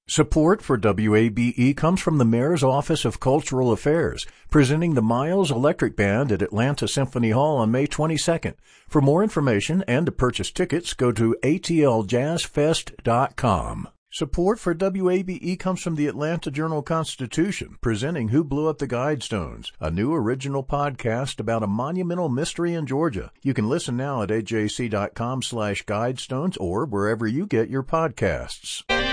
Support for WABE comes from the Mayor's Office of Cultural Affairs, presenting the Miles Electric Band at Atlanta Symphony Hall on May 22nd. For more information and to purchase tickets, go to atljazzfest.com. Support for WABE comes from the Atlanta Journal-Constitution, presenting Who Blew Up the Guidestones, a new original podcast about a monumental mystery in Georgia. You can listen now at ajc.com/guidestones or wherever you get your podcasts.